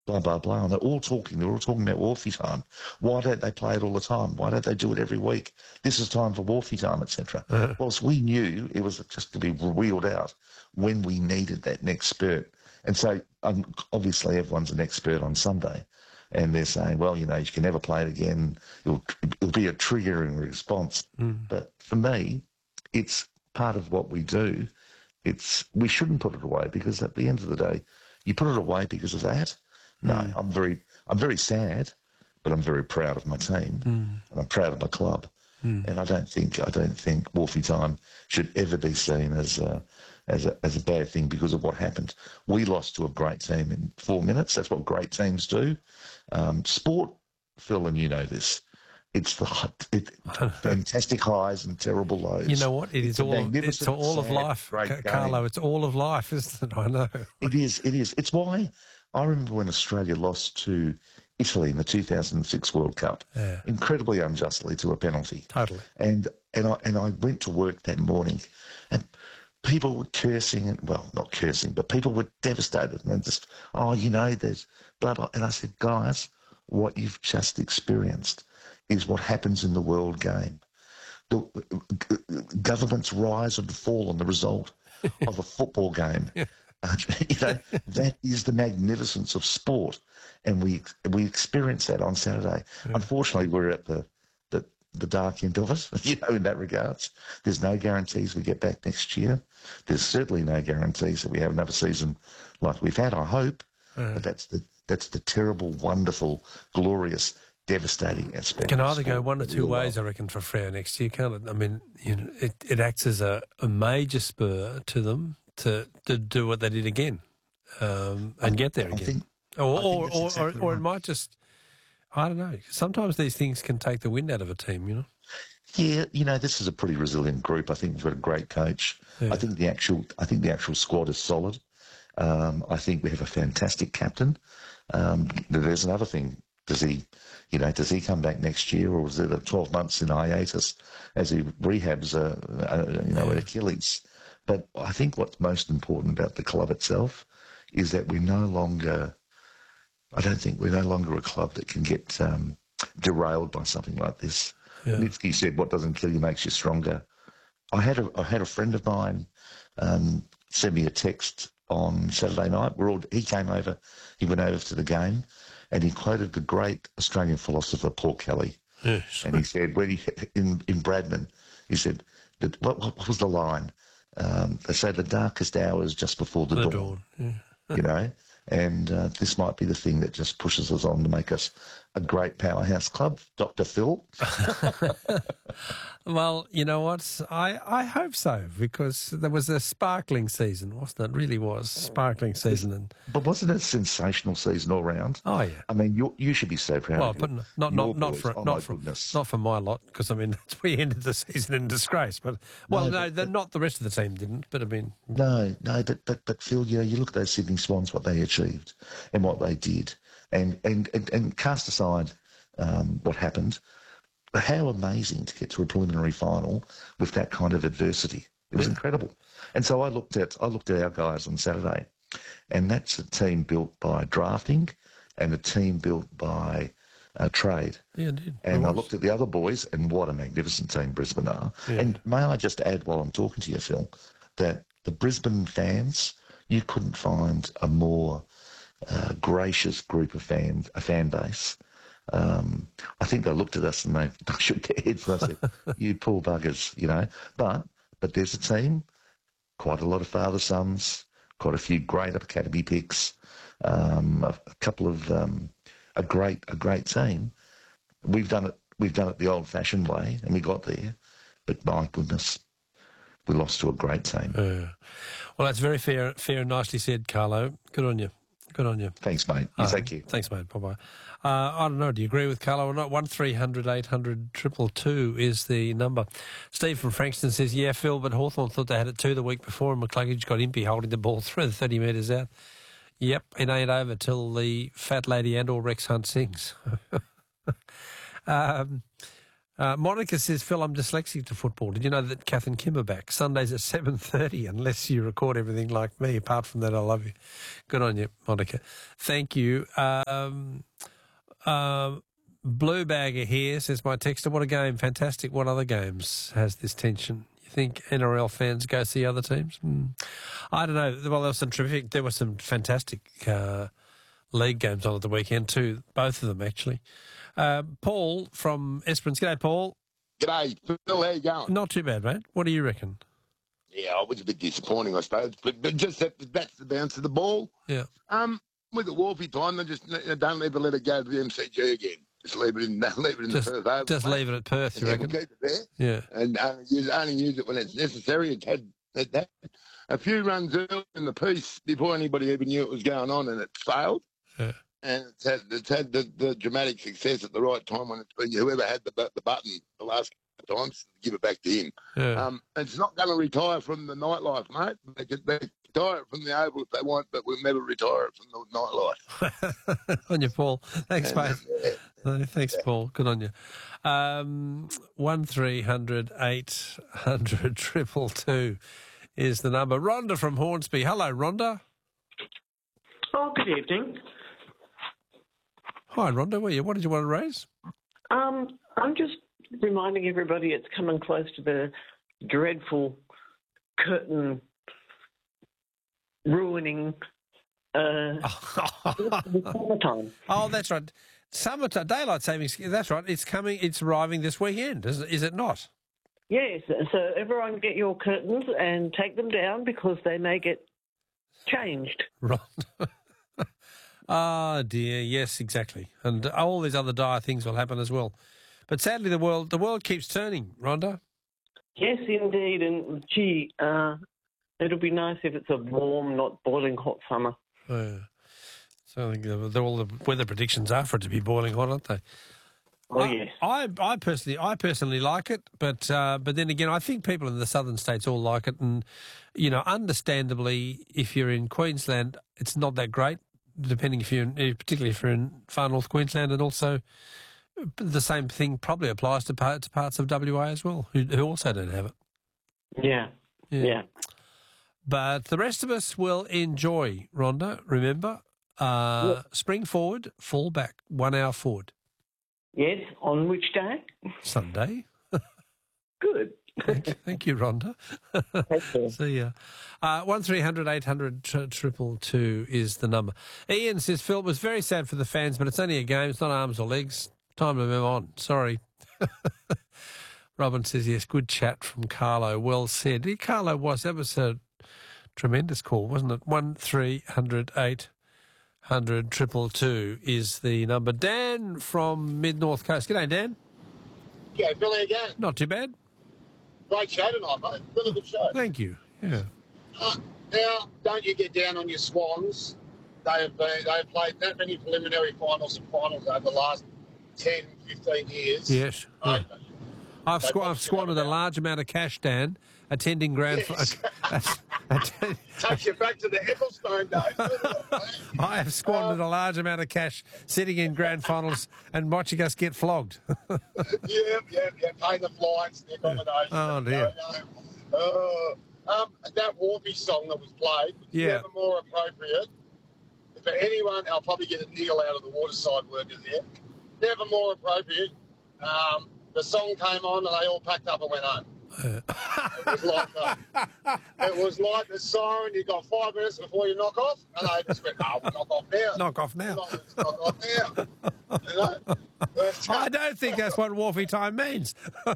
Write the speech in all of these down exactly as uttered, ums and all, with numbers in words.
blah, blah, blah. And they're all talking. They're all talking about Wharfie time. Why don't they play it all the time? Why don't they do it every week? This is time for Wharfie time, et cetera. Uh-huh. Whilst we knew it was just to be wheeled out when we needed that next spurt. And so um, obviously everyone's an expert on Sunday. And they're saying, well, you know, you can never play it again. It'll, it'll be a triggering response. Mm. But for me, it's part of what we do. It's we shouldn't put it away, because at the end of the day, you put it away because of that. No, Mm. I'm very, I'm very sad, but I'm very proud of my team, Mm. and I'm proud of my club. Mm. And I don't think, I don't think Wharfie time should ever be seen as a, as a, as a bad thing because of what happened. We lost to a great team in four minutes. That's what great teams do. Um, sport, Phil, and you know this. It's the it, fantastic highs and terrible lows. You know what? It it's is all. It's magnificent, all of sad, life, great Ca- game. Carlo. It's all of life, isn't it? I know. It is. It is. It's why I remember when Australia lost to Italy in the two thousand six World Cup, Yeah. incredibly unjustly to a penalty. Totally. And and I and I went to work that morning, and people were cursing, and well, not cursing, but people were devastated, and just, oh, you know, there's blah blah. And I said, guys, what you've just experienced is what happens in the world game. The governments rise and fall on the result of a football game. Yeah. Uh, you know, that is the magnificence of sport, and we we experienced that on Saturday. Yeah. Unfortunately, we're at the, the the dark end of it, you know, in that regards. There's no guarantees we get back next year. There's certainly no guarantees that we have another season like we've had, I hope. Yeah. But that's the that's the terrible, wonderful, glorious, devastating aspect. It can of either go sport one or that we two all ways, love. I reckon, for Freo next year, can't it? I mean, you know, it, it acts as a, a major spur to them to, to do what they did again um, and get there I again. think- or I think or, that's or, exactly or, or it right. might just, I don't know. Sometimes these things can take the wind out of a team, you know? Yeah, you know, this is a pretty resilient group. I think we've got a great coach. Yeah. I think the actual, I think the actual squad is solid. Um, I think we have a fantastic captain. Um, there's another thing. Does he, you know, does he come back next year, or is it a twelve months in hiatus as he rehabs, a, a you know, an Achilles? But I think what's most important about the club itself is that we're no longer. I don't think we're no longer a club that can get um, derailed by something like this. Yeah. Nitsky said, "What doesn't kill you makes you stronger." I had a I had a friend of mine um, send me a text on Saturday night. We're all he came over, he went over to the game, and he quoted the great Australian philosopher Paul Kelly, Yes. and he said when he in in Bradman, he said that what, what was the line? Um, they say the darkest hour is just before the, The dawn. dawn. Yeah. You know, and uh, this might be the thing that just pushes us on to make us a great powerhouse club. Doctor Phil. Well, you know what? I, I hope so, because there was a sparkling season, wasn't it? It really was sparkling season. And But wasn't it a sensational season all round? oh yeah. I mean, you you should be so proud Well, of but your- not your not not boys. for Oh, my not for goodness. not for my lot, because I mean we ended the season in disgrace. But well, No, no, but- the, not the rest of the team didn't. But I mean, No, no, but but but Phil, you know, you look at those Sydney Swans, what they achieved and what they did, and and and, and cast aside um, what happened. How amazing to get to a preliminary final with that kind of adversity! It was incredible. And so I looked at I looked at our guys on Saturday, and that's a team built by drafting and a team built by uh, trade. yeah, it did. And It I was. looked at the other boys, and what a magnificent team Brisbane are. Yeah. And may I just add, while I'm talking to you, Phil, that the Brisbane fans, you couldn't find a more uh, gracious group of fan, a fan base. Um, I think they looked at us and they shook their heads and I said, you poor buggers, you know. But but there's a team, quite a lot of father-sons, quite a few great academy picks, um, a, a couple of um, a great a great team. We've done it. We've done it the old-fashioned way, and we got there. But my goodness, we lost to a great team. Uh, well, that's very fair, fair and nicely said, Carlo. Good on you. Good on you. Thanks, mate. You Uh, take care. Thanks, mate. Bye bye. Uh, I don't know. Do you agree with Carlo or not? One three hundred eight hundred triple two is the number. Steve from Frankston says, "Yeah, Phil, but Hawthorn thought they had it two the week before, and McCluggage got impy holding the ball through the thirty metres out. Yep, it ain't over till the fat lady and or Rex Hunt sings." um, Uh, Monica says, Phil, I'm dyslexic to football. Did you know that Kath and Kim are back? Sundays at seven thirty, unless you record everything like me. Apart from that, I love you. Good on you, Monica. Thank you. Um, uh, Blue Bagger here says, my texter, what a game. Fantastic. What other games has this tension? You think N R L fans go see other teams? Hmm. I don't know. Well, there was some terrific, there were some fantastic uh, league games on at the weekend too, both of them actually. Uh, Paul from Esperance. G'day, Paul. G'day, Phil. How you going? Not too bad, mate. What do you reckon? Yeah, I was a bit disappointing, I suppose, but, but just that, that's the bounce of the ball. Yeah. Um, with the Wolfie time, they just they don't ever let it go to the M C G again. Just leave it in, leave it in just, the Perth Oval. Just leave it at Perth, you yeah, reckon? We'll keep it there. Yeah. And only use, only use it when it's necessary. It had, it had a few runs early in the piece before anybody even knew it was going on, and it failed. Yeah. And it's had, it's had the, the dramatic success at the right time when it's been whoever had the, the button the last couple of times, give it back to him. Yeah. Um, it's not going to retire from the nightlife, mate. They can they retire it from the Oval if they want, but we'll never retire it from the nightlife. On you, Paul. Thanks, And, mate. uh, yeah. No, thanks, Paul. Good on you. Um, one three hundred eight hundred triple two is the number. Rhonda from Hornsby. Hello, Rhonda. Oh, good evening. Hi, Rhonda. Where are you? What did you want to raise? Um, I'm just reminding everybody it's coming close to the dreadful curtain ruining uh, summertime. Oh, that's right. Summertime, daylight savings. That's right. It's coming. It's arriving this weekend. Is, is it not? Yes, so everyone get your curtains and take them down because they may get changed. Right. Ah, dear. Yes, exactly. And all these other dire things will happen as well. But sadly, the world the world keeps turning, Rhonda. Yes, indeed. And, gee, uh, it'll be nice if it's a warm, not boiling hot summer. Yeah. So I think the, all the weather predictions are for it to be boiling hot, aren't they? Oh, I, yes. I, I personally, I personally like it, but uh, but then again, I think people in the southern states all like it, and you know, understandably, if you're in Queensland, it's not that great. Depending if you're, in, particularly if you're in far north Queensland, and also the same thing probably applies to parts, parts of W A as well, who, who also don't have it. Yeah. yeah, yeah. But the rest of us will enjoy, Rhonda. Remember, uh, Yep. spring forward, fall back, one hour forward. Yes, on which day? Sunday. Good. Thank, thank you, Rhonda. Take care. See ya. Uh, one three hundred eight hundred triple two is the number. Ian says, Phil, it was very sad for the fans, but it's only a game. It's not arms or legs. Time to move on. Sorry. Robin says, yes, good chat from Carlo. Well said. Yeah, Carlo was. That was a tremendous call, wasn't it? one three hundred eight hundred triple two is the number. Dan from Mid-North Coast. G'day, Dan. Yeah, Billy again. Not too bad. Great show tonight, mate. Really good show. Thank you. Yeah. Uh, now, don't you get down on your Swans. They have been, they have played that many preliminary finals and finals over the last ten, fifteen years. Yes. Yeah. Mate, I've, They squ- I've both squandered a get large amount of cash, Dan, attending grand. Yes. Fi- takes you back to the Ecclestone days, doesn't it, mate? I have squandered a large amount of cash sitting in grand finals and watching us get flogged. yeah, yeah, yeah. Pay the flights, the accommodation. Oh, dear. Uh, um, that Warpy song that was played was Yeah. never more appropriate. For anyone, I'll probably get a niggle out of the waterside workers here. Never more appropriate. Um, the song came on and they all packed up and went home. It was like the, it was like the siren. You got five minutes before you knock off, and they just went, "Oh, we'll knock off now. Knock off now. Knock, knock off now." You know? But, I don't think that's what Wharfie time means. oh,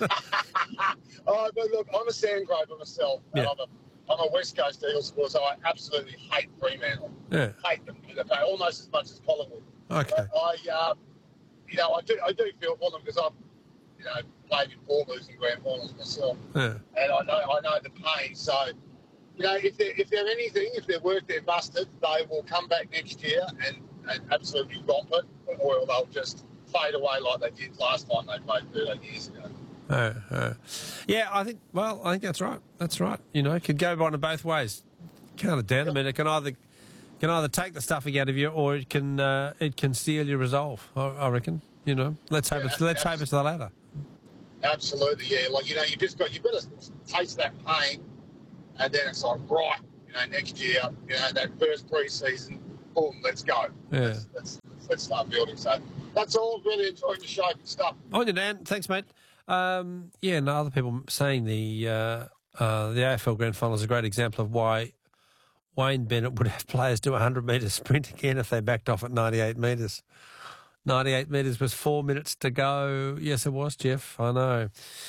but look, I'm a Sandgrover myself, and Yeah. I'm a, I'm a West Coast Eagles supporter, so I absolutely hate Fremantle. Yeah. Hate them, almost as much as Collingwood. Okay. But I, uh, you know, I do, I do feel for them because I've, you know, played in four losing grand finals myself, Yeah. and I know, I know the pain. So, you know, if they're, if they're anything, if they're worth their mustard, they will come back next year and, and absolutely romp it, or they'll just fade away like they did last time they played thirteen years ago. Uh, uh, yeah, I think. Well, I think that's right. That's right. You know, it could go on in both ways. Count it down. I mean, it can either can either take the stuffing out of you, or it can uh, it can steal your resolve. I, I reckon. You know, let's hope Yeah, it's let's hope it's the latter. Absolutely, yeah. Like, you know, you just got, you've got to taste that pain, and then it's like, right, you know, next year, you know, that first pre-season, boom, let's go. Yeah. Let's, let's, let's start building. So that's all. Really enjoying the show and stuff. On you, Dan. Thanks, mate. Um, yeah, and other people saying the uh, uh, the A F L Grand Final is a great example of why Wayne Bennett would have players do a hundred metre sprint again if they backed off at ninety-eight metres. ninety-eight metres was four minutes to go. Yes, it was, Jeff. I know.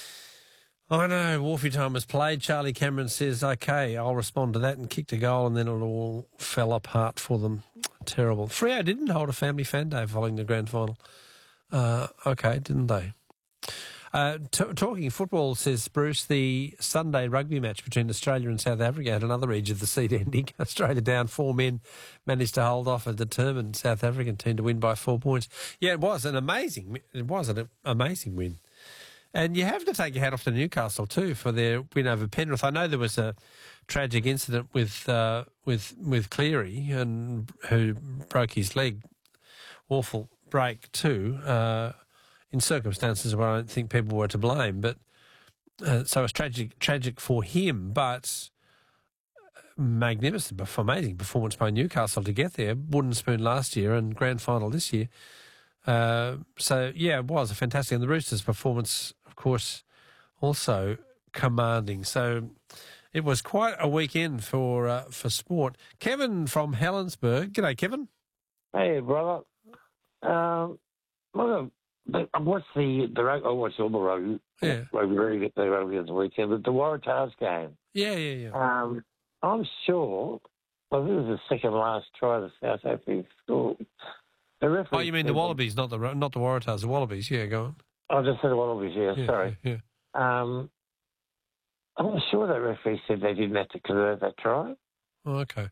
I know. Wolfie time was played. Charlie Cameron says, OK, I'll respond to that, and kicked a goal, and then it all fell apart for them. Terrible. Freo didn't hold a family fan day following the grand final. Uh, OK, didn't they? Uh, t- talking football, says Bruce, the Sunday rugby match between Australia and South Africa had another edge of the seat ending. Australia down four men, managed to hold off a determined South African team to win by four points. Yeah, it was an amazing, it was an amazing win. And you have to take your hat off to Newcastle too for their win over Penrith. I know there was a tragic incident with uh, with with Cleary, and who broke his leg. Awful break too. Uh, in circumstances where I don't think people were to blame. But uh, so it's tragic tragic for him, but magnificent, amazing performance by Newcastle to get there. Wooden spoon last year and grand final this year. Uh, so, yeah, it was a fantastic. And the Roosters' performance, of course, also commanding. So it was quite a weekend for uh, for sport. Kevin from Helensburgh. G'day, Kevin. Hey, brother. Um, look, I watched the, the rugby, I watched all the rugby. Yeah. Rugby, rugby, the rugby on the weekend, but the Waratahs game. Yeah, yeah, yeah. Um, I'm sure, well, this was the second last try the South Africa scored. The referee Oh, you mean the Wallabies, not the not the Waratahs, the Wallabies. Yeah, go on. I just said the Wallabies, yeah, Yeah, sorry. Yeah. Um, I'm sure that referee said they didn't have to convert that try. Oh, okay.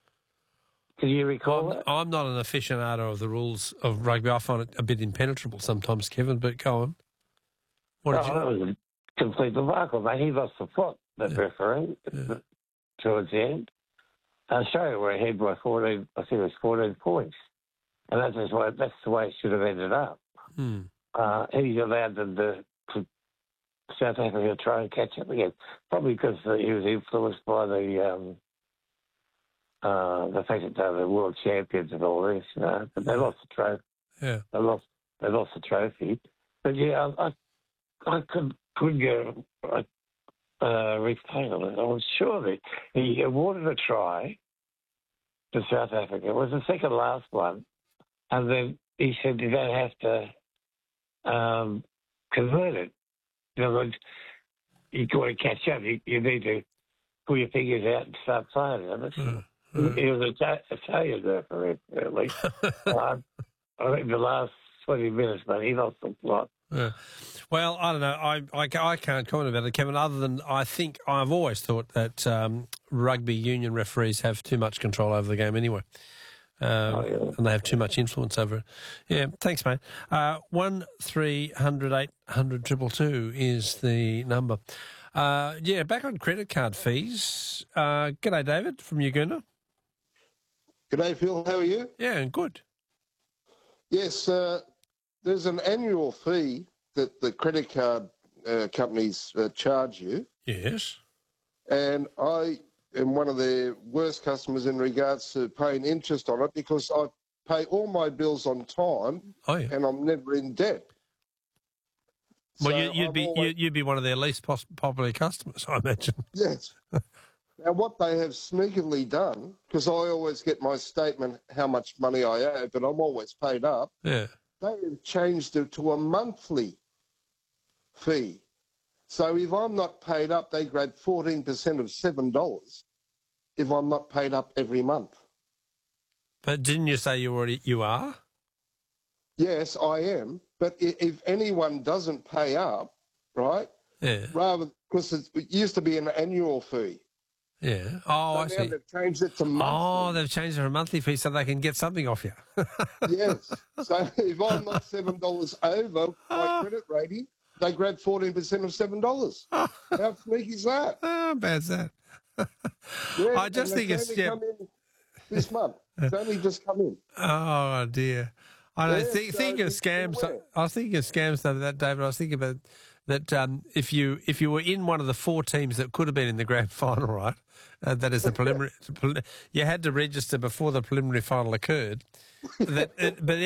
Can you recall I'm, that? I'm not an aficionado of the rules of rugby. I find it a bit impenetrable sometimes, Kevin, but go on. What did Oh, you... that was a complete debacle, mate. He lost the plot, that Yeah. referee, Yeah. towards the end. Australia were ahead by fourteen, I think it was fourteen points. And that's just why, that's the way it should have ended up. Hmm. Uh, he allowed them to, to South Africa try and catch up again, probably because he was influenced by the um, uh, the fact that they were the world champions and all this, you know. But they lost the trophy. Yeah. They lost. They lost the trophy. But yeah, I, I, I could could get a uh, Rick Payne on it. I was sure that he awarded a try to South Africa. It was the second last one, and then he said you don't have to um, convert it. In other words, you got to catch up. You, you need to pull your fingers out and start playing. And it's, Mm. He was an Ita- Italian referee, at least. uh, I think the last twenty minutes, but he lost the plot. Yeah. Well, I don't know. I, I, I can't comment about it, Kevin, other than I think I've always thought that um, rugby union referees have too much control over the game anyway. Um, Oh, yeah. And they have too much influence over it. Yeah, thanks, mate. Uh, one three hundred eight hundred triple two is the number. Uh, yeah, back on credit card fees. Uh, g'day, David from Uganda. G'day, Phil. How are you? Yeah, good. Yes, uh, there's an annual fee that the credit card uh, companies uh, charge you, Yes. and I am one of their worst customers in regards to paying interest on it because I pay all my bills on time Oh, yeah. and I'm never in debt. Well, So you, you'd I've be always- you, you'd be one of their least pos- popular customers, I imagine. Yes. Now, what they have sneakily done, because I always get my statement how much money I owe, but I'm always paid up, Yeah. they have changed it to a monthly fee. So if I'm not paid up, they grab fourteen percent of seven dollars if I'm not paid up every month. But didn't you say you already you are? Yes, I am. But i- if anyone doesn't pay up, right, Yeah. rather, because it used to be an annual fee. Yeah. Oh, I So now see. they've changed it to Oh, monthly. they've changed it to a monthly fee so they can get something off you. Yes. So if I'm not seven dollars over my credit rating, they grab fourteen percent of seven dollars. How sneaky is that? How bad's that? Yeah, I just and think it's it's- only yeah. come in this month. It's only just come in. Oh dear. I don't Yeah, think so think of it's scams. aware. I was thinking of scams the other that David. I was thinking about that um, if you if you were in one of the four teams that could have been in the grand final, right? Uh, that is the preliminary. You had to register before the preliminary final occurred. That, it, but